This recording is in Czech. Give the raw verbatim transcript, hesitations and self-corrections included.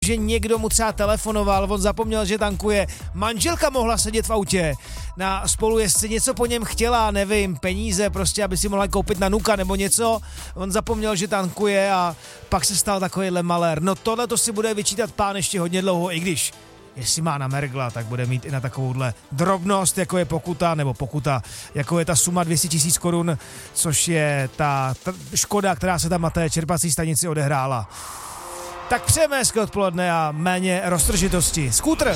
že někdo mu třeba telefonoval, on zapomněl, že tankuje, manželka mohla sedět v autě na spolujezdce, něco po něm chtěla, nevím, peníze prostě, aby si mohla koupit na nuka nebo něco, on zapomněl, že tankuje a pak se stal takovýhle malér. No tohle to si bude vyčítat pán ještě hodně dlouho, i když jestli má na mergla, tak bude mít i na takovouhle drobnost, jako je pokuta, nebo pokuta, jako je ta suma dvě stě tisíc korun, což je ta, ta škoda, která se tam na té čerpací stanici odehrála. Tak přejeme hezké odpoledne a méně roztržitosti. Skútr.